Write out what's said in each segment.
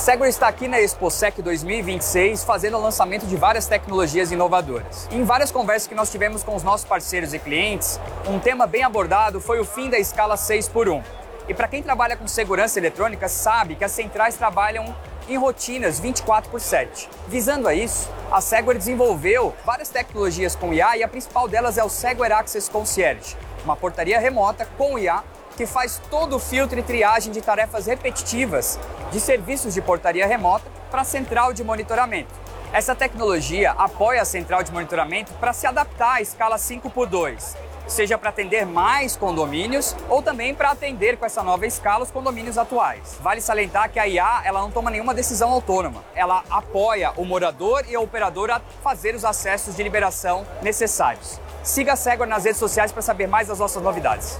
Segware está aqui na ExpoSec 2026 fazendo o lançamento de várias tecnologias inovadoras. Em várias conversas que nós tivemos com os nossos parceiros e clientes, um tema bem abordado foi o fim da escala 6x1. E para quem trabalha com segurança eletrônica sabe que as centrais trabalham em rotinas 24/7. Visando a isso, a Segware desenvolveu várias tecnologias com IA e a principal delas é o Segware Access Concierge, uma portaria remota com IA que faz todo o filtro e triagem de tarefas repetitivas de serviços de portaria remota para a central de monitoramento. Essa tecnologia apoia a central de monitoramento para se adaptar à escala 5x2, seja para atender mais condomínios ou também para atender com essa nova escala os condomínios atuais. Vale salientar que a IA ela não toma nenhuma decisão autônoma. Ela apoia o morador e a operadora a fazer os acessos de liberação necessários. Siga a Segware nas redes sociais para saber mais das nossas novidades.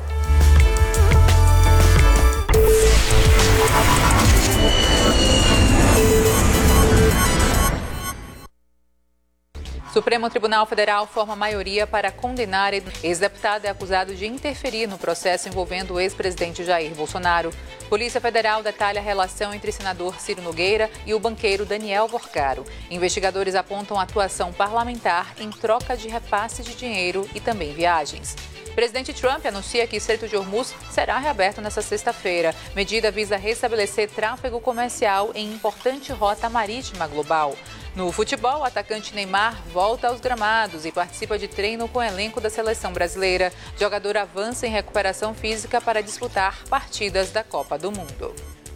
Supremo Tribunal Federal forma maioria para condenar ex-deputado é acusado de interferir no processo envolvendo o ex-presidente Jair Bolsonaro. Polícia Federal detalha a relação entre senador Ciro Nogueira e o banqueiro Daniel Vorcaro. Investigadores apontam atuação parlamentar em troca de repasse de dinheiro e também viagens. Presidente Trump anuncia que o Estreito de Hormuz será reaberto nesta sexta-feira. Medida visa restabelecer tráfego comercial em importante rota marítima global. No futebol, o atacante Neymar volta aos gramados e participa de treino com o elenco da seleção brasileira. O jogador avança em recuperação física para disputar partidas da Copa do Mundo.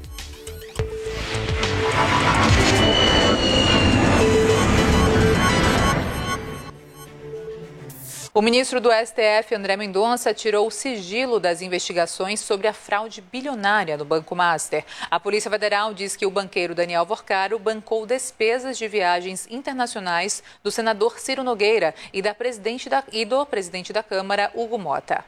O ministro do STF, André Mendonça, tirou o sigilo das investigações sobre a fraude bilionária no Banco Master. A Polícia Federal diz que o banqueiro Daniel Vorcaro bancou despesas de viagens internacionais do senador Ciro Nogueira e do presidente da Câmara, Hugo Mota.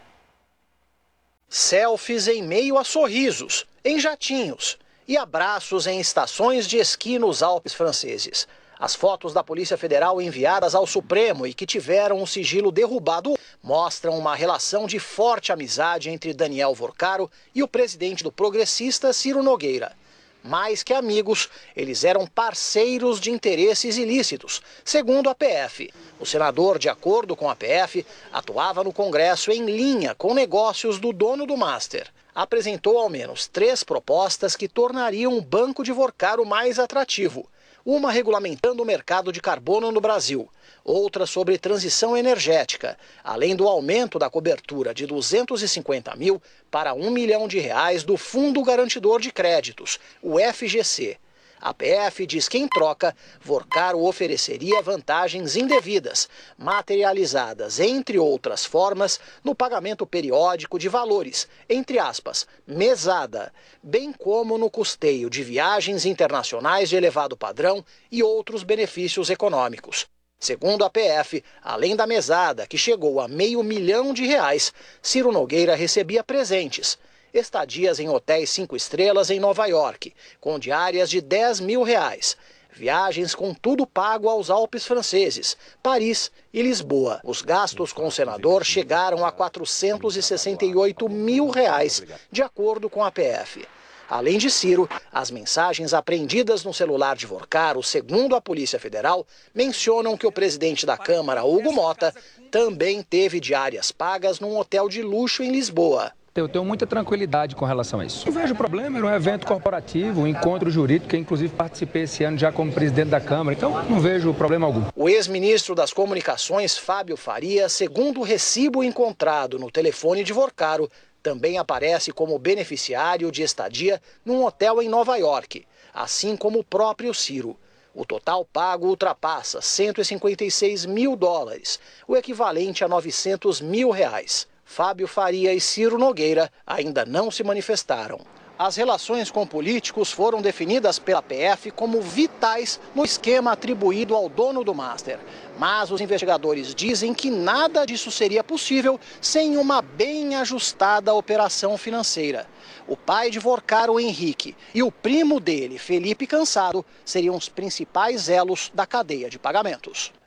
Selfies em meio a sorrisos, em jatinhos e abraços em estações de esqui nos Alpes franceses. As fotos da Polícia Federal enviadas ao Supremo e que tiveram o sigilo derrubado mostram uma relação de forte amizade entre Daniel Vorcaro e o presidente do Progressista, Ciro Nogueira. Mais que amigos, eles eram parceiros de interesses ilícitos, segundo a PF. O senador, de acordo com a PF, atuava no Congresso em linha com negócios do dono do Master. Apresentou ao menos 3 propostas que tornariam o Banco de Vorcaro mais atrativo. Uma regulamentando o mercado de carbono no Brasil, outra sobre transição energética, além do aumento da cobertura de 250 mil para R$1 milhão do Fundo Garantidor de Créditos, o FGC. A PF diz que, em troca, Vorcaro ofereceria vantagens indevidas, materializadas, entre outras formas, no pagamento periódico de valores, entre aspas, mesada, bem como no custeio de viagens internacionais de elevado padrão e outros benefícios econômicos. Segundo a PF, além da mesada, que chegou a R$500 mil, Ciro Nogueira recebia presentes. Estadias em hotéis 5 estrelas em Nova York, com diárias de R$10 mil. Viagens com tudo pago aos Alpes franceses, Paris e Lisboa. Os gastos com o senador chegaram a R$468 mil, de acordo com a PF. Além de Ciro, as mensagens apreendidas no celular de Vorcaro, segundo a Polícia Federal, mencionam que o presidente da Câmara, Hugo Mota, também teve diárias pagas num hotel de luxo em Lisboa. Eu tenho muita tranquilidade com relação a isso. Não vejo problema, era um evento corporativo, um encontro jurídico, que inclusive participei esse ano já como presidente da Câmara, então não vejo problema algum. O ex-ministro das Comunicações, Fábio Faria, segundo o recibo encontrado no telefone de Vorcaro, também aparece como beneficiário de estadia num hotel em Nova York, assim como o próprio Ciro. O total pago ultrapassa $156 mil, o equivalente a R$900 mil. Fábio Faria e Ciro Nogueira ainda não se manifestaram. As relações com políticos foram definidas pela PF como vitais no esquema atribuído ao dono do Master. Mas os investigadores dizem que nada disso seria possível sem uma bem ajustada operação financeira. O pai de Vorcaro, Henrique, e o primo dele, Felipe Cansado, seriam os principais elos da cadeia de pagamentos.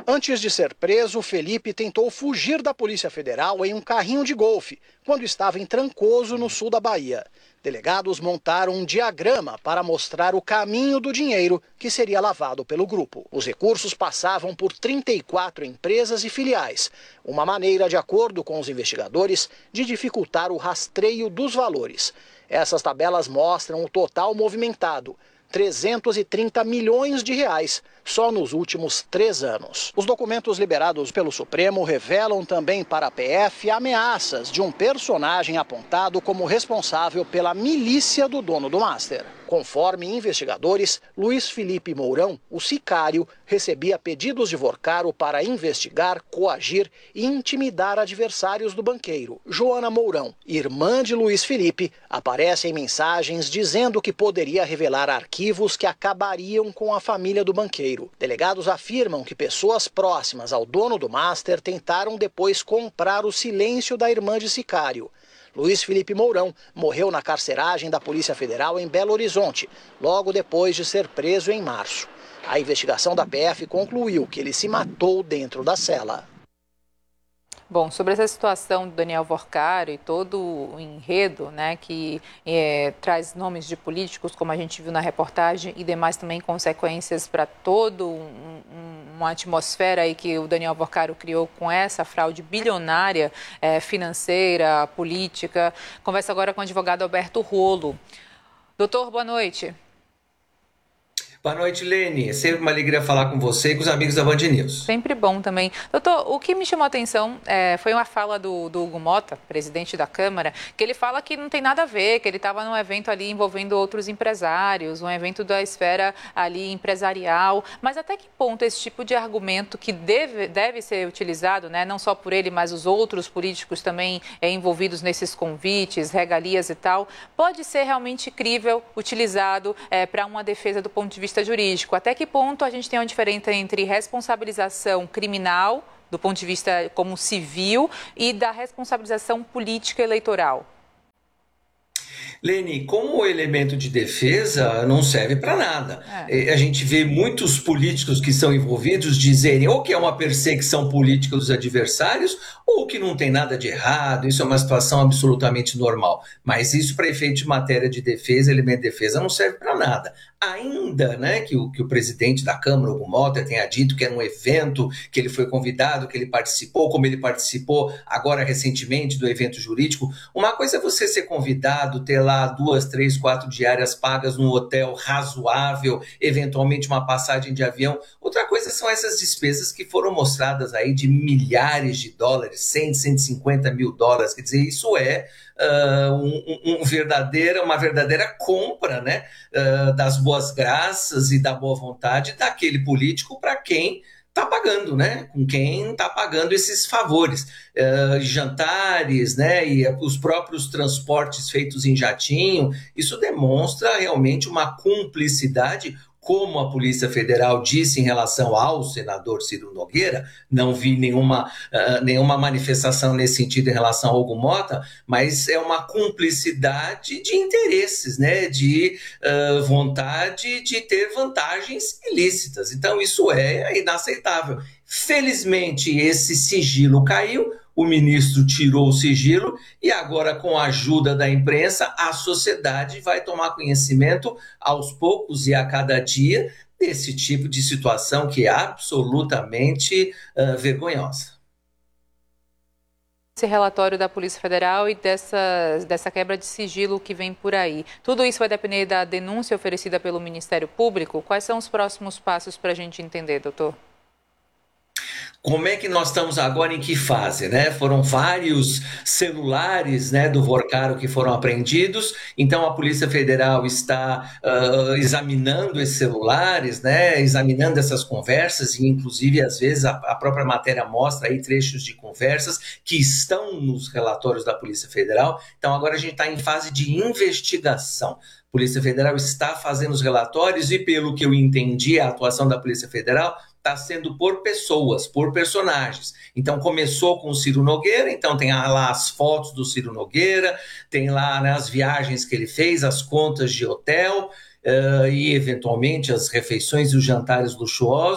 Antes de ser preso, Felipe tentou fugir da Polícia Federal em um carrinho de golfe, quando estava em Trancoso, no sul da Bahia. Delegados montaram um diagrama para mostrar o caminho do dinheiro que seria lavado pelo grupo. Os recursos passavam por 34 empresas e filiais, uma maneira, de acordo com os investigadores, de dificultar o rastreio dos valores. Essas tabelas mostram o total movimentado, 330 milhões de reais, só nos últimos 3 anos. Os documentos liberados pelo Supremo revelam também para a PF ameaças de um personagem apontado como responsável pela milícia do dono do Master. Conforme investigadores, Luiz Felipe Mourão, o sicário, recebia pedidos de Vorcaro para investigar, coagir e intimidar adversários do banqueiro. Joana Mourão, irmã de Luiz Felipe, aparece em mensagens dizendo que poderia revelar arquivos que acabariam com a família do banqueiro. Delegados afirmam que pessoas próximas ao dono do Master tentaram depois comprar o silêncio da irmã de sicário. Luiz Felipe Mourão morreu na carceragem da Polícia Federal em Belo Horizonte, logo depois de ser preso em março. A investigação da PF concluiu que ele se matou dentro da cela. Bom, sobre essa situação do Daniel Vorcaro e todo o enredo, né, que traz nomes de políticos, como a gente viu na reportagem, e demais também consequências para todo uma atmosfera aí que o Daniel Vorcaro criou com essa fraude bilionária financeira, política. Converso agora com o advogado Alberto Rolo. Doutor, boa noite. Boa noite, Lene. É sempre uma alegria falar com você e com os amigos da Band News. Sempre bom também. Doutor, o que me chamou a atenção foi uma fala do Hugo Mota, presidente da Câmara, que ele fala que não tem nada a ver, que ele estava num evento ali envolvendo outros empresários, um evento da esfera ali empresarial. Mas até que ponto esse tipo de argumento que deve ser utilizado, né, não só por ele, mas os outros políticos também envolvidos nesses convites, regalias e tal, pode ser realmente crível, utilizado para uma defesa do ponto de vista jurídico? Até que ponto a gente tem uma diferença entre responsabilização criminal, do ponto de vista como civil, e da responsabilização política eleitoral? Lene, como elemento de defesa, não serve para nada. A gente vê muitos políticos que são envolvidos dizerem ou que é uma perseguição política dos adversários ou que não tem nada de errado, isso é uma situação absolutamente normal. Mas isso, para efeito de matéria de defesa, elemento de defesa, não serve para nada. Ainda, né, que o presidente da Câmara, Hugo Mota, tenha dito que era um evento, que ele foi convidado, que ele participou, como ele participou agora recentemente do evento jurídico. Uma coisa é você ser convidado, ter lá 2, 3, 4 diárias pagas num hotel razoável, eventualmente uma passagem de avião. Outra coisa são essas despesas que foram mostradas aí de milhares de dólares, 100, 150 mil dólares. Quer dizer, isso é uma verdadeira compra, né, das boas graças e da boa vontade daquele político para quem está pagando, né? Com quem está pagando esses favores, jantares, né? E os próprios transportes feitos em jatinho. Isso demonstra realmente uma cumplicidade, como a Polícia Federal disse em relação ao senador Ciro Nogueira. Não vi nenhuma manifestação nesse sentido em relação ao Hugo Mota, mas é uma cumplicidade de interesses, né, de vontade de ter vantagens ilícitas. Então isso é inaceitável. Felizmente esse sigilo caiu, o ministro tirou o sigilo e agora, com a ajuda da imprensa, a sociedade vai tomar conhecimento aos poucos e a cada dia desse tipo de situação que é absolutamente vergonhosa. Esse relatório da Polícia Federal e dessa quebra de sigilo que vem por aí. Tudo isso vai depender da denúncia oferecida pelo Ministério Público? Quais são os próximos passos para a gente entender, doutor? Como é que nós estamos agora, em que fase, né? Foram vários celulares, né, do Vorcaro que foram apreendidos, então a Polícia Federal está examinando esses celulares, né, examinando essas conversas, e inclusive às vezes a própria matéria mostra aí trechos de conversas que estão nos relatórios da Polícia Federal. Então agora a gente está em fase de investigação. A Polícia Federal está fazendo os relatórios e, pelo que eu entendi, a atuação da Polícia Federal está sendo por pessoas, por personagens. Então começou com o Ciro Nogueira, então tem lá as fotos do Ciro Nogueira, tem lá, né, as viagens que ele fez, as contas de hotel e eventualmente as refeições e os jantares luxuosos.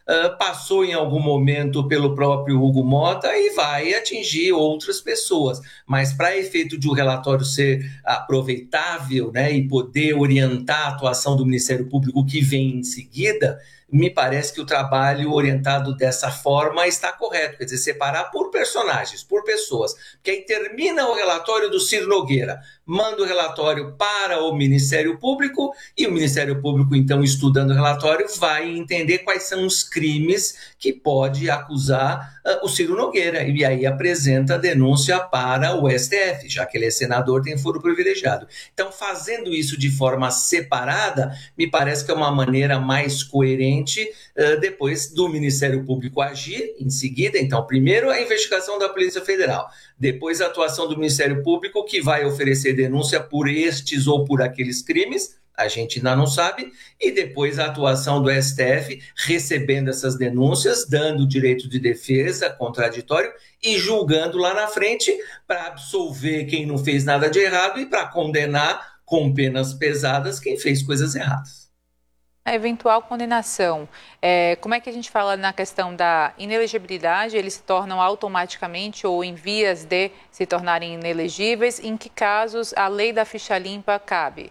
passou em algum momento pelo próprio Hugo Mota e vai atingir outras pessoas. Mas para efeito de o relatório ser aproveitável, né, e poder orientar a atuação do Ministério Público que vem em seguida, me parece que o trabalho orientado dessa forma está correto, quer dizer, separar por personagens, por pessoas, porque aí termina o relatório do Ciro Nogueira, manda o relatório para o Ministério Público e o Ministério Público, então, estudando o relatório, vai entender quais são os crimes que pode acusar o Ciro Nogueira e aí apresenta a denúncia para o STF, já que ele é senador, tem foro privilegiado. Então, fazendo isso de forma separada, me parece que é uma maneira mais coerente depois do Ministério Público agir em seguida. Então, primeiro a investigação da Polícia Federal, depois a atuação do Ministério Público, que vai oferecer denúncia por estes ou por aqueles crimes, a gente ainda não sabe, e depois a atuação do STF recebendo essas denúncias, dando direito de defesa, contraditório, e julgando lá na frente para absolver quem não fez nada de errado e para condenar com penas pesadas quem fez coisas erradas. A eventual condenação, como é que a gente fala na questão da inelegibilidade? Eles se tornam automaticamente ou em vias de se tornarem inelegíveis? Em que casos a lei da ficha limpa cabe?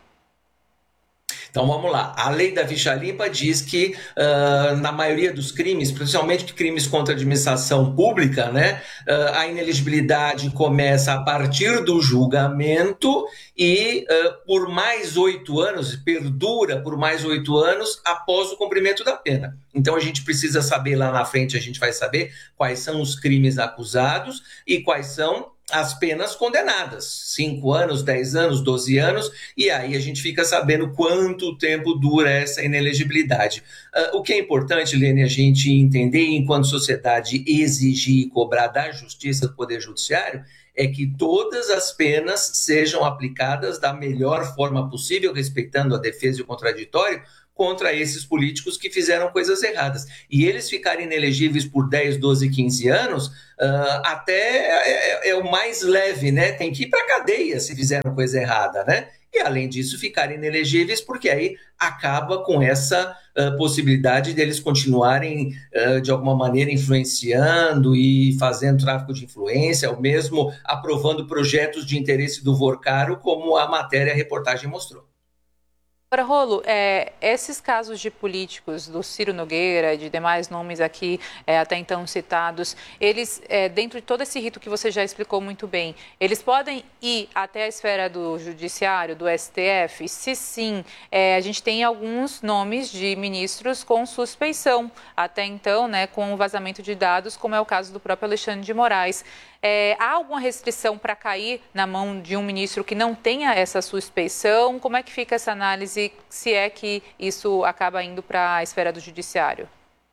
Então vamos lá, a lei da ficha limpa diz que na maioria dos crimes, principalmente crimes contra a administração pública, né, a inelegibilidade começa a partir do julgamento e por mais 8 anos, perdura por mais 8 anos após o cumprimento da pena. Então a gente precisa saber lá na frente, a gente vai saber quais são os crimes acusados e quais são as penas condenadas, 5 anos, 10 anos, 12 anos, e aí a gente fica sabendo quanto tempo dura essa inelegibilidade. O que é importante, Lene, a gente entender, enquanto sociedade, exigir e cobrar da Justiça, do Poder Judiciário, é que todas as penas sejam aplicadas da melhor forma possível, respeitando a defesa e o contraditório, contra esses políticos que fizeram coisas erradas. E eles ficarem inelegíveis por 10, 12, 15 anos, até é o mais leve, né? Tem que ir para a cadeia se fizeram coisa errada, né? E, além disso, ficarem inelegíveis, porque aí acaba com essa possibilidade deles continuarem, de alguma maneira, influenciando e fazendo tráfico de influência, ou mesmo aprovando projetos de interesse do Vorcaro, como a matéria, a reportagem mostrou. Agora, Rolo, esses casos de políticos, do Ciro Nogueira, de demais nomes aqui até então citados, eles, dentro de todo esse rito que você já explicou muito bem, eles podem ir até a esfera do judiciário, do STF? Se sim, a gente tem alguns nomes de ministros com suspeição, até então, né, com o vazamento de dados, como é o caso do próprio Alexandre de Moraes. Há alguma restrição para cair na mão de um ministro que não tenha essa suspeição? Como é que fica essa análise, se é que isso acaba indo para a esfera do judiciário?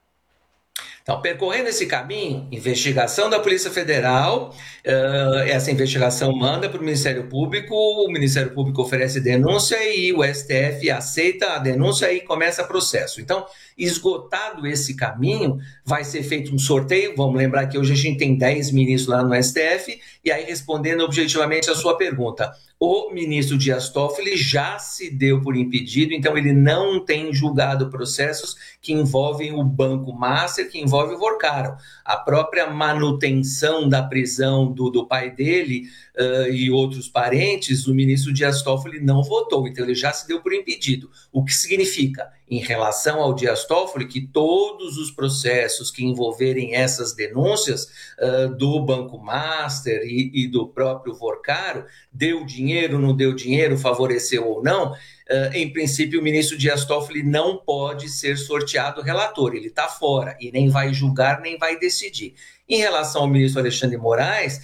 Então, percorrendo esse caminho, investigação da Polícia Federal, essa investigação manda para o Ministério Público oferece denúncia e o STF aceita a denúncia e começa processo. Então, esgotado esse caminho, vai ser feito um sorteio. Vamos lembrar que hoje a gente tem 10 ministros lá no STF, e aí, respondendo objetivamente a sua pergunta, o ministro Dias Toffoli já se deu por impedido, então ele não tem julgado processos que envolvem o Banco Master, que envolve o Vorcaro. A própria manutenção da prisão do pai dele e outros parentes, o ministro Dias Toffoli não votou, então ele já se deu por impedido. O que significa, em relação ao Dias Toffoli, que todos os processos que envolverem essas denúncias do Banco Master e do próprio Vorcaro, deu dinheiro, não deu dinheiro, favoreceu ou não, em princípio o ministro Dias Toffoli não pode ser sorteado relator, ele está fora e nem vai julgar, nem vai decidir. Em relação ao ministro Alexandre de Moraes,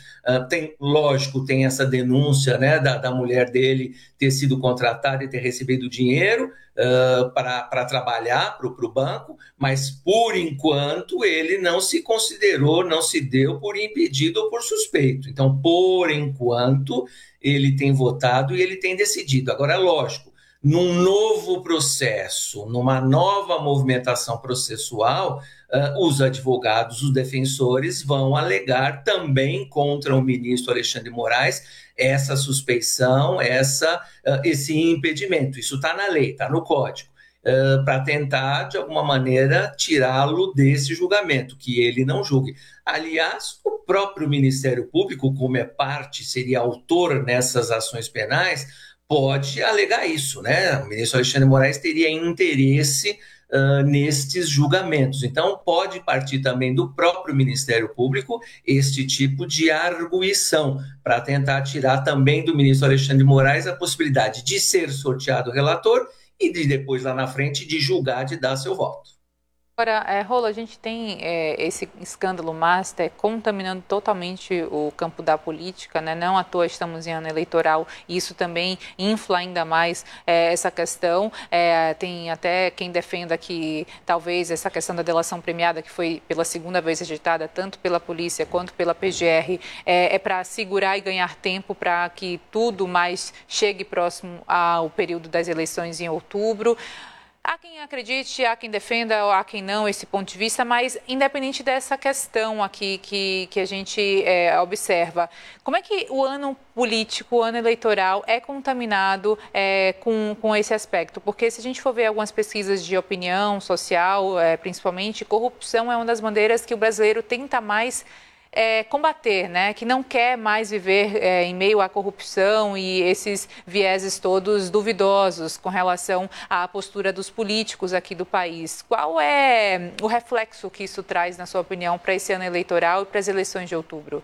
tem essa denúncia, né, da mulher dele ter sido contratada e ter recebido dinheiro para trabalhar para o banco, mas por enquanto ele não se considerou, não se deu por impedido ou por suspeito. Então, por enquanto, ele tem votado e ele tem decidido. Agora, lógico, num novo processo, numa nova movimentação processual, os advogados, os defensores vão alegar também contra o ministro Alexandre de Moraes essa suspeição, esse impedimento. Isso está na lei, está no código. para tentar, de alguma maneira, tirá-lo desse julgamento, que ele não julgue. Aliás, o próprio Ministério Público, como seria autor nessas ações penais, pode alegar isso, né? O ministro Alexandre de Moraes teria interesse nestes julgamentos. Então, pode partir também do próprio Ministério Público este tipo de arguição, para tentar tirar também do ministro Alexandre de Moraes a possibilidade de ser sorteado relator e de depois, lá na frente, de julgar, de dar seu voto. Agora, Rolo, a gente tem esse escândalo Master contaminando totalmente o campo da política, né? Não à toa estamos em ano eleitoral, e isso também infla ainda mais essa questão. Tem até quem defenda que talvez essa questão da delação premiada, que foi pela segunda vez rejeitada, tanto pela polícia quanto pela PGR, é para segurar e ganhar tempo para que tudo mais chegue próximo ao período das eleições em outubro. Há quem acredite, há quem defenda, ou há quem não esse ponto de vista, mas independente dessa questão aqui que a gente observa, como é que o ano político, o ano eleitoral é contaminado com esse aspecto? Porque se a gente for ver algumas pesquisas de opinião social, principalmente, corrupção é uma das bandeiras que o brasileiro tenta mais combater, né? Que não quer mais viver em meio à corrupção e esses vieses todos duvidosos com relação à postura dos políticos aqui do país. Qual é o reflexo que isso traz, na sua opinião, para esse ano eleitoral e para as eleições de outubro?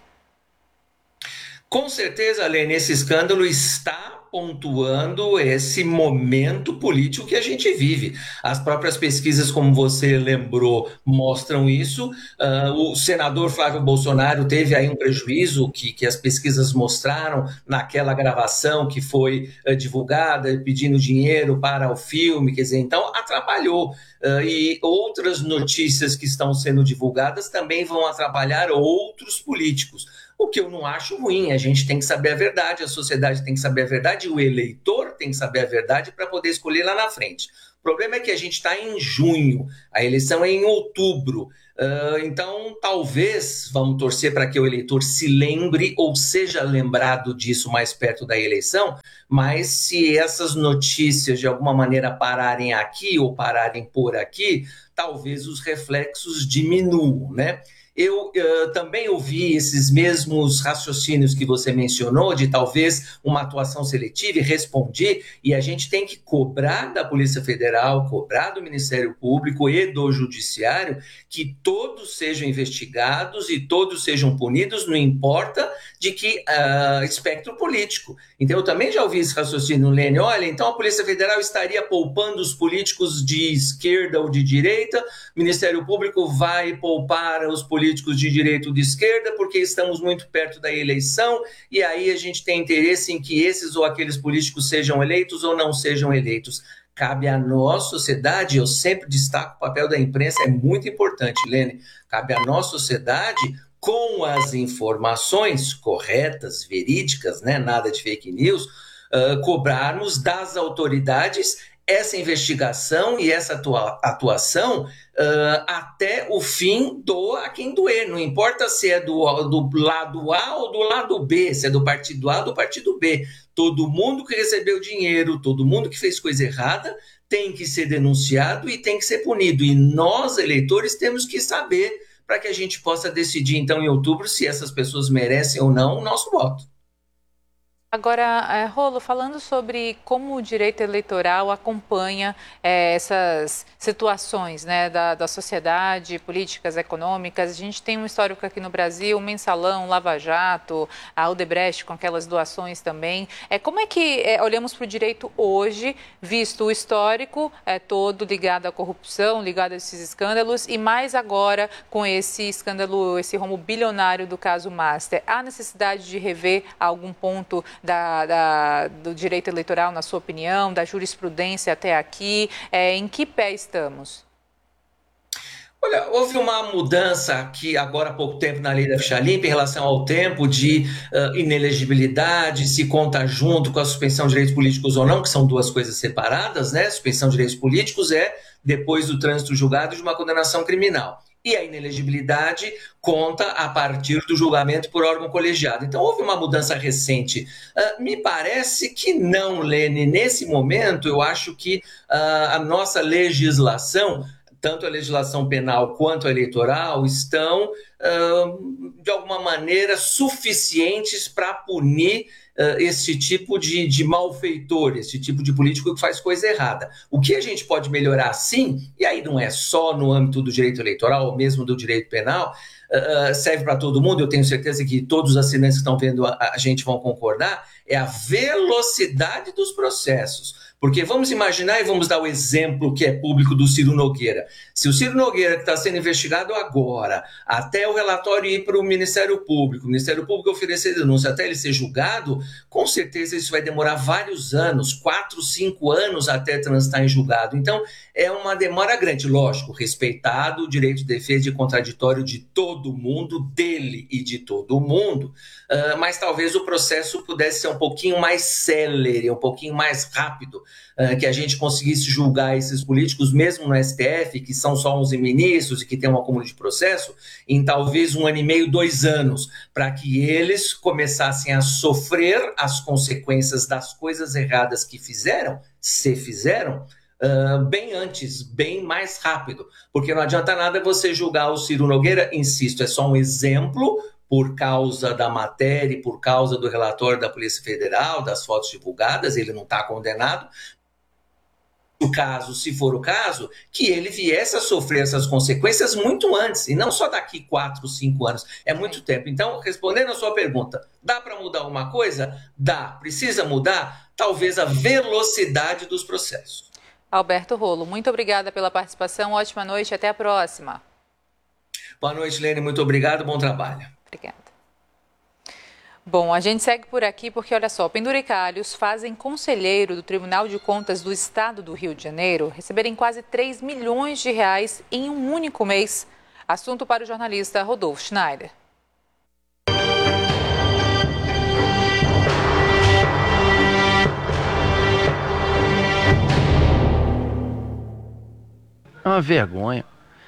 Com certeza, Lene, esse escândalo está pontuando esse momento político que a gente vive. As próprias pesquisas, como você lembrou, mostram isso. O senador Flávio Bolsonaro teve aí um prejuízo que as pesquisas mostraram naquela gravação que foi divulgada, pedindo dinheiro para o filme, quer dizer, então atrapalhou. E outras notícias que estão sendo divulgadas também vão atrapalhar outros políticos. O que eu não acho ruim, a gente tem que saber a verdade, a sociedade tem que saber a verdade, o eleitor tem que saber a verdade para poder escolher lá na frente. O problema é que a gente está em junho, a eleição é em outubro, então talvez vamos torcer para que o eleitor se lembre ou seja lembrado disso mais perto da eleição, mas se essas notícias de alguma maneira pararem aqui ou pararem por aqui, talvez os reflexos diminuam, né? Eu também ouvi esses mesmos raciocínios que você mencionou, de talvez uma atuação seletiva, e respondi, e a gente tem que cobrar da Polícia Federal, cobrar do Ministério Público e do Judiciário que todos sejam investigados e todos sejam punidos, não importa de que espectro político. Então eu também já ouvi esse raciocínio, Lene, olha, então a Polícia Federal estaria poupando os políticos de esquerda ou de direita, o Ministério Público vai poupar os políticos de direita ou de esquerda, porque estamos muito perto da eleição, e aí a gente tem interesse em que esses ou aqueles políticos sejam eleitos ou não sejam eleitos. Cabe a nós, sociedade, eu sempre destaco o papel da imprensa, é muito importante, Lene, cabe a nós, sociedade, com as informações corretas, verídicas, né, nada de fake news, cobrarmos das autoridades essa investigação e essa atuação até o fim, doa a quem doer. Não importa se é do lado A ou do lado B, se é do partido A ou do partido B. Todo mundo que recebeu dinheiro, todo mundo que fez coisa errada tem que ser denunciado e tem que ser punido. E nós, eleitores, temos que saber para que a gente possa decidir, então, em outubro, se essas pessoas merecem ou não o nosso voto. Agora, Rolo, falando sobre como o direito eleitoral acompanha essas situações, né, da sociedade, políticas, econômicas, a gente tem um histórico aqui no Brasil, o Mensalão, Lava Jato, a Odebrecht com aquelas doações também. Como é que olhamos para o direito hoje, visto o histórico todo ligado à corrupção, ligado a esses escândalos, e mais agora com esse escândalo, esse rombo bilionário do caso Master? Há necessidade de rever algum ponto do direito eleitoral, na sua opinião, da jurisprudência até aqui? Em que pé estamos? Olha, houve uma mudança aqui agora há pouco tempo na lei da ficha limpa em relação ao tempo de inelegibilidade, se conta junto com a suspensão de direitos políticos ou não, que são duas coisas separadas, né? Suspensão de direitos políticos é depois do trânsito julgado de uma condenação criminal. e a inelegibilidade conta a partir do julgamento por órgão colegiado. Então, houve uma mudança recente. Me parece que não, Lene. Nesse momento, eu acho que a nossa legislação, tanto a legislação penal quanto a eleitoral, estão, de alguma maneira, suficientes para punir esse tipo de malfeitor, esse tipo de político que faz coisa errada. O que a gente pode melhorar, sim, e aí não é só no âmbito do direito eleitoral, ou mesmo do direito penal, serve para todo mundo, eu tenho certeza que todos os assinantes que estão vendo a gente vão concordar, é a velocidade dos processos. Porque vamos imaginar e vamos dar o exemplo que é público do Ciro Nogueira. Se o Ciro Nogueira, que está sendo investigado agora, até o relatório ir para o Ministério Público oferecer denúncia até ele ser julgado, com certeza isso vai demorar vários anos, 4, 5 anos até transitar em julgado. Então, é uma demora grande, lógico, respeitado o direito de defesa e contraditório de todo mundo, dele e de todo mundo, mas talvez o processo pudesse ser um pouquinho mais célere, um pouquinho mais rápido, que a gente conseguisse julgar esses políticos, mesmo no STF, que são só 11 ministros e que tem um acúmulo de processo, em talvez 1 ano e meio, 2 anos, para que eles começassem a sofrer as consequências das coisas erradas que fizeram, se fizeram, bem antes, bem mais rápido. Porque não adianta nada você julgar o Ciro Nogueira, insisto, é só um exemplo, por causa da matéria, por causa do relatório da Polícia Federal, das fotos divulgadas, ele não está condenado. O caso, se for o caso, que ele viesse a sofrer essas consequências muito antes, e não só daqui 4, 5 anos, é muito tempo. Então, respondendo a sua pergunta, dá para mudar uma coisa? Dá. Precisa mudar? Talvez a velocidade dos processos. Alberto Rolo, muito obrigada pela participação, ótima noite, até a próxima. Boa noite, Lene, muito obrigado, bom trabalho. Obrigada. Bom, a gente segue por aqui porque, olha só, penduricalhos fazem conselheiro do Tribunal de Contas do Estado do Rio de Janeiro receberem quase 3 milhões de reais em um único mês. Assunto para o jornalista Rodolfo Schneider. É uma vergonha.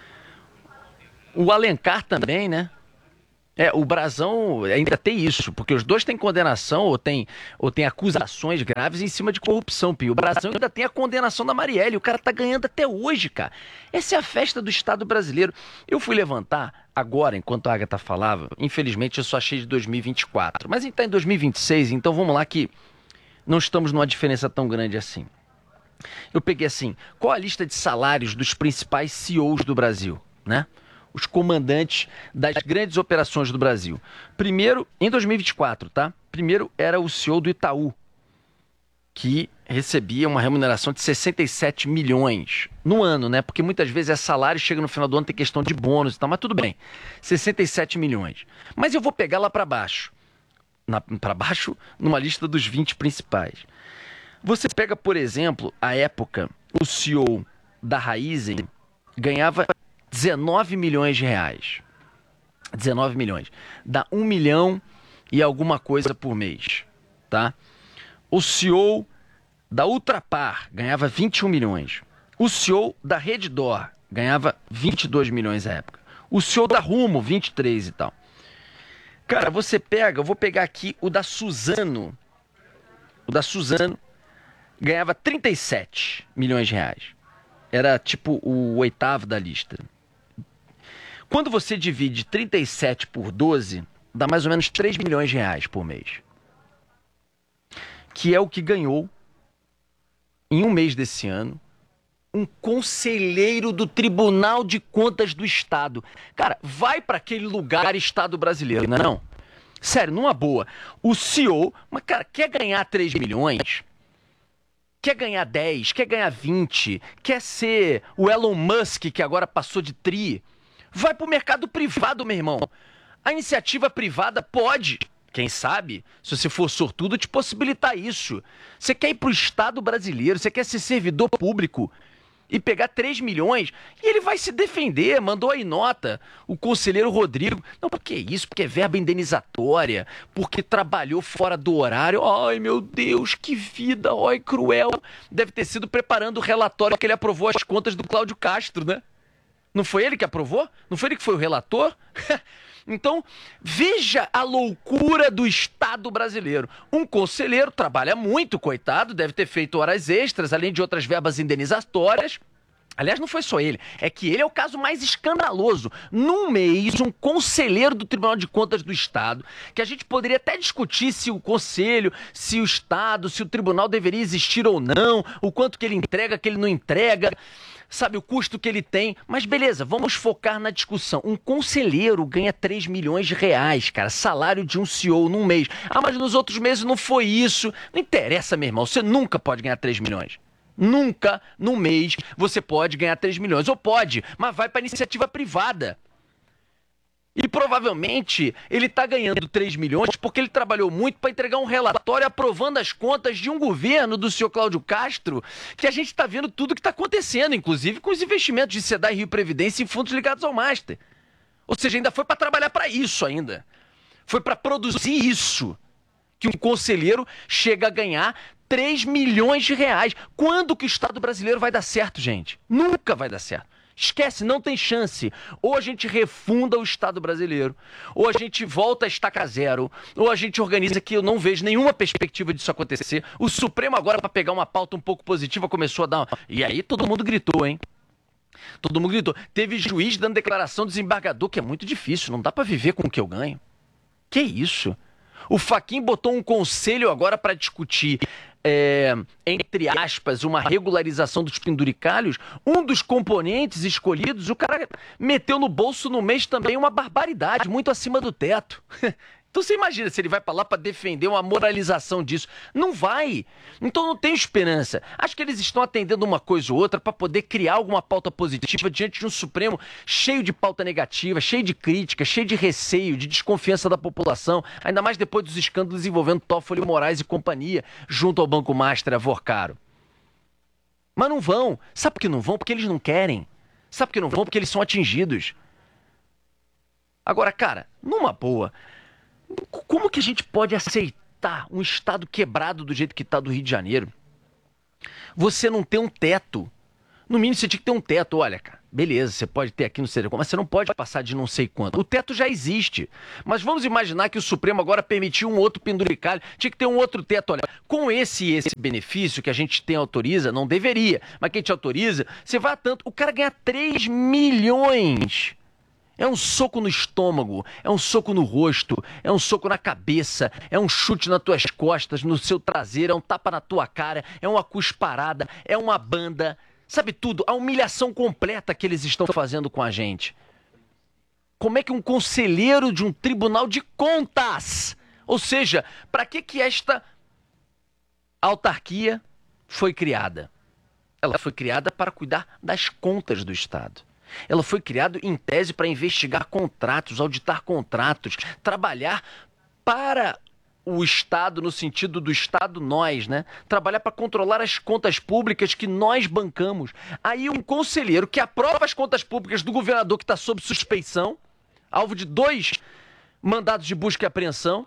O Alencar também, né? O Brazão ainda tem isso, porque os dois têm condenação ou tem acusações graves em cima de corrupção, Pio. O Brazão ainda tem a condenação da Marielle, o cara tá ganhando até hoje, cara. Essa é a festa do Estado brasileiro. Eu fui levantar agora, enquanto a Agatha falava, infelizmente eu só achei de 2024, mas está em 2026, então vamos lá que não estamos numa diferença tão grande assim. Eu peguei assim, qual a lista de salários dos principais CEOs do Brasil, né? Os comandantes das grandes operações do Brasil. Primeiro, em 2024, tá? Primeiro era o CEO do Itaú, que recebia uma remuneração de 67 milhões no ano, né? Porque muitas vezes é salário, chega no final do ano, tem questão de bônus e tal, mas tudo bem. 67 milhões. Mas eu vou pegar lá para baixo. Para baixo, numa lista dos 20 principais. Você pega, por exemplo, a época, o CEO da Raizen ganhava 19 milhões de reais. 19 milhões. Dá 1 milhão e alguma coisa por mês, tá? O CEO da Ultrapar ganhava 21 milhões. O CEO da Redditor ganhava 22 milhões na época. O CEO da Rumo, 23 e tal. Cara, você pega, eu vou pegar aqui o da Suzano. O da Suzano ganhava 37 milhões de reais. Era tipo o 8º da lista. Quando você divide 37 por 12, dá mais ou menos 3 milhões de reais por mês. Que é o que ganhou, em um mês desse ano, um conselheiro do Tribunal de Contas do Estado. Cara, vai para aquele lugar, Estado brasileiro, não é não? Sério, numa boa. O CEO, mas cara, quer ganhar 3 milhões? Quer ganhar 10? Quer ganhar 20? Quer ser o Elon Musk, que agora passou de tri? Vai pro mercado privado, meu irmão. A iniciativa privada pode, quem sabe, se você for sortudo, te possibilitar isso. Você quer ir pro Estado brasileiro, você quer ser servidor público e pegar 3 milhões, e ele vai se defender, mandou aí nota, o conselheiro Rodrigo. Não, por que isso? Porque é verba indenizatória, porque trabalhou fora do horário. Ai, meu Deus, que vida, ai, cruel. Deve ter sido preparando o relatório que ele aprovou as contas do Cláudio Castro, né? Não foi ele que aprovou? Não foi ele que foi o relator? Então, veja a loucura do Estado brasileiro. Um conselheiro trabalha muito, coitado, deve ter feito horas extras, além de outras verbas indenizatórias. Aliás, não foi só ele, é que ele é o caso mais escandaloso. Num mês, um conselheiro do Tribunal de Contas do Estado, que a gente poderia até discutir se o conselho, se o Estado, se o tribunal deveria existir ou não, o quanto que ele entrega, que ele não entrega, sabe, o custo que ele tem. Mas beleza, vamos focar na discussão. Um conselheiro ganha 3 milhões de reais, cara, salário de um CEO num mês. Ah, mas nos outros meses não foi isso. Não interessa, meu irmão, você nunca pode ganhar 3 milhões. Nunca, num mês, você pode ganhar 3 milhões. Ou pode, mas vai para iniciativa privada. E provavelmente ele está ganhando 3 milhões porque ele trabalhou muito para entregar um relatório aprovando as contas de um governo do senhor Cláudio Castro, que a gente está vendo tudo que está acontecendo, inclusive com os investimentos de SEDAI, Rio Previdência e fundos ligados ao Master. Ou seja, ainda foi para trabalhar para isso ainda. Foi para produzir isso que um conselheiro chega a ganhar 3 milhões de reais. Quando que o Estado brasileiro vai dar certo, gente? Nunca vai dar certo. Esquece, não tem chance. Ou a gente refunda o Estado brasileiro, ou a gente volta a estaca zero, ou a gente organiza que eu não vejo nenhuma perspectiva disso acontecer. O Supremo agora, para pegar uma pauta um pouco positiva, começou a dar uma... E aí todo mundo gritou, hein? Todo mundo gritou. Teve juiz dando declaração do desembargador, que é muito difícil, não dá para viver com o que eu ganho. Que isso? O Fachin botou um conselho agora para discutir, entre aspas, uma regularização dos penduricalhos. Um dos componentes escolhidos, o cara meteu no bolso no mês também uma barbaridade, muito acima do teto. Então você imagina se ele vai para lá para defender uma moralização disso. Não vai. Então não tenho esperança. Acho que eles estão atendendo uma coisa ou outra para poder criar alguma pauta positiva diante de um Supremo cheio de pauta negativa, cheio de crítica, cheio de receio, de desconfiança da população, ainda mais depois dos escândalos envolvendo Toffoli, Moraes e companhia, junto ao Banco Master, a Vorcaro. Mas não vão. Sabe por que não vão? Porque eles não querem. Sabe por que não vão? Porque eles são atingidos. Agora, cara, numa boa... Como que a gente pode aceitar um Estado quebrado do jeito que está do Rio de Janeiro? Você não tem um teto. No mínimo você tinha que ter um teto. Olha, cara, beleza, você pode ter aqui não sei como, mas você não pode passar de não sei quanto. O teto já existe. Mas vamos imaginar que o Supremo agora permitiu um outro penduricalho. Tinha que ter um outro teto. Olha, com esse benefício que a gente tem autoriza, não deveria, mas quem te autoriza, você vai a tanto. O cara ganha 3 milhões. É um soco no estômago, é um soco no rosto, é um soco na cabeça, é um chute nas tuas costas, no seu traseiro, é um tapa na tua cara, é uma cusparada, é uma banda, sabe tudo, a humilhação completa que eles estão fazendo com a gente. Como é que um conselheiro de um tribunal de contas, ou seja, para que esta autarquia foi criada? Ela foi criada para cuidar das contas do Estado. Ela foi criada em tese para investigar contratos, auditar contratos, trabalhar para o Estado, no sentido do Estado nós, né? Trabalhar para controlar as contas públicas que nós bancamos. Aí um conselheiro que aprova as contas públicas do governador que está sob suspeição, alvo de 2 mandados de busca e apreensão,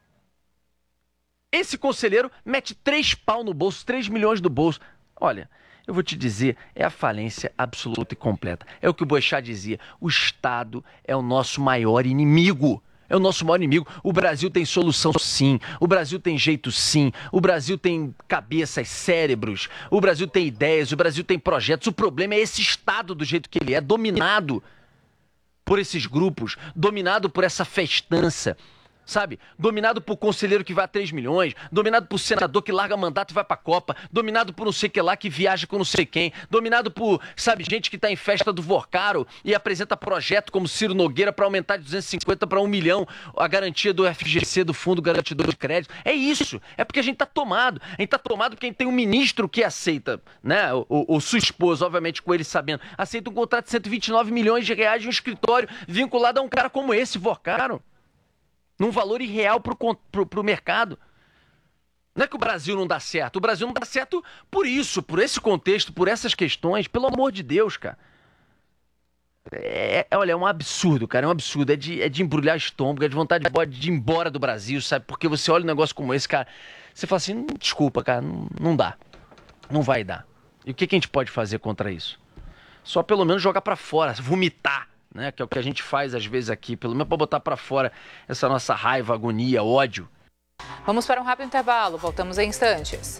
esse conselheiro mete 3 pau no bolso, 3 milhões no bolso. Olha... Eu vou te dizer, é a falência absoluta e completa. É o que o Boechat dizia, o Estado é o nosso maior inimigo. É o nosso maior inimigo. O Brasil tem solução sim, o Brasil tem jeito sim, o Brasil tem cabeças, cérebros, o Brasil tem ideias, o Brasil tem projetos. O problema é esse Estado do jeito que ele é, dominado por esses grupos, dominado por essa festança. Sabe? Dominado por conselheiro que vai a 3 milhões, dominado por senador que larga mandato e vai pra Copa, dominado por não sei que lá que viaja com não sei quem, dominado por, sabe, gente que tá em festa do Vorcaro e apresenta projeto como Ciro Nogueira para aumentar de 250 para 1 milhão a garantia do FGC, do Fundo Garantidor de Crédito. É isso, é porque a gente tá tomado. A gente tá tomado porque a gente tem um ministro que aceita, né, o sua esposa, obviamente com ele sabendo, aceita um contrato de 129 milhões de reais de um escritório vinculado a um cara como esse, Vorcaro. Num valor irreal pro mercado. Não é que o Brasil não dá certo. O Brasil não dá certo por isso, por esse contexto, por essas questões. Pelo amor de Deus, cara. Olha, é um absurdo, cara. É um absurdo. É de embrulhar estômago, é de vontade de ir embora do Brasil, sabe? Porque você olha um negócio como esse, cara. Você fala assim, desculpa, cara, não dá. Não vai dar. E o que a gente pode fazer contra isso? só pelo menos jogar para fora, vomitar, né? Que é o que a gente faz às vezes aqui, pelo menos para botar para fora essa nossa raiva, agonia, ódio. Vamos para um rápido intervalo, voltamos em instantes.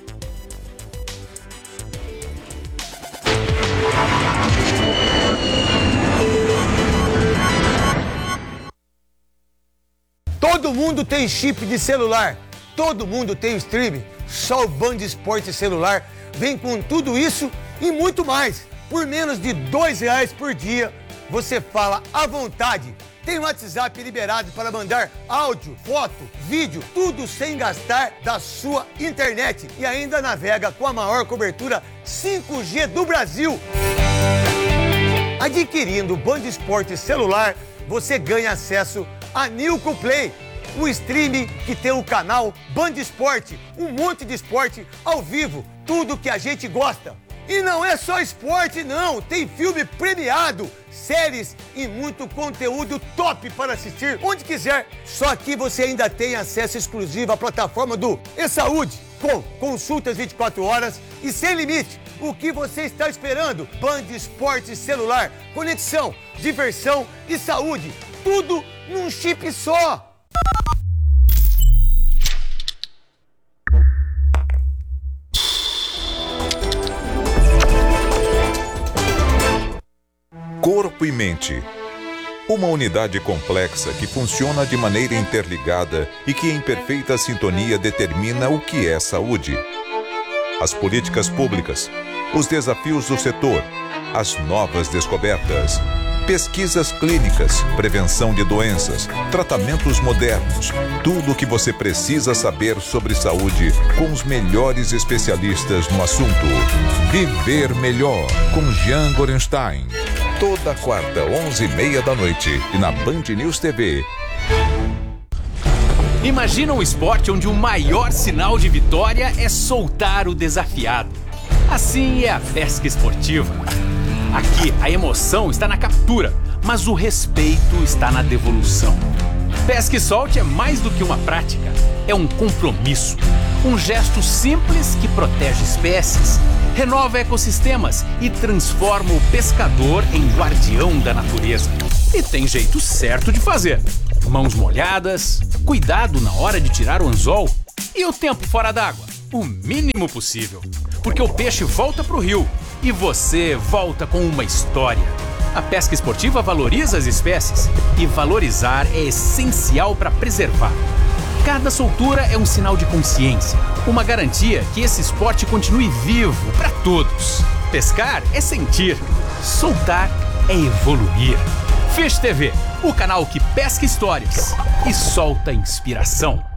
Todo mundo tem chip de celular, todo mundo tem o streaming. Só o Band Esporte Celular vem com tudo isso e muito mais. Por menos de R$2 por dia, você fala à vontade. Tem o WhatsApp liberado para mandar áudio, foto, vídeo, tudo sem gastar da sua internet. E ainda navega com a maior cobertura 5G do Brasil. Adquirindo o Band Esporte Celular, você ganha acesso a Nilco Play, o streaming que tem o canal Band Esporte, um monte de esporte ao vivo, tudo que a gente gosta. E não é só esporte não, tem filme premiado, séries e muito conteúdo top para assistir onde quiser. Só que você ainda tem acesso exclusivo à plataforma do eSaúde, com consultas 24 horas e sem limite. O que você está esperando? Band Esporte Celular, conexão, diversão e saúde, tudo num chip só. Corpo e mente. Uma unidade complexa que funciona de maneira interligada e que em perfeita sintonia determina o que é saúde. As políticas públicas, os desafios do setor, as novas descobertas, pesquisas clínicas, prevenção de doenças, tratamentos modernos, tudo o que você precisa saber sobre saúde com os melhores especialistas no assunto. Viver Melhor, com Jean Gorenstein. Toda quarta, 11h30 da noite, e na Band News TV. Imagina um esporte onde o maior sinal de vitória é soltar o desafiado. Assim é a pesca esportiva. Aqui, a emoção está na captura, mas o respeito está na devolução. Pesca e solte é mais do que uma prática, é um compromisso. Um gesto simples que protege espécies, renova ecossistemas e transforma o pescador em guardião da natureza. E tem jeito certo de fazer. Mãos molhadas, cuidado na hora de tirar o anzol e o tempo fora d'água, o mínimo possível. Porque o peixe volta pro rio e você volta com uma história. A pesca esportiva valoriza as espécies e valorizar é essencial para preservar. Cada soltura é um sinal de consciência, uma garantia que esse esporte continue vivo para todos. Pescar é sentir, soltar é evoluir. Fish TV, o canal que pesca histórias e solta inspiração.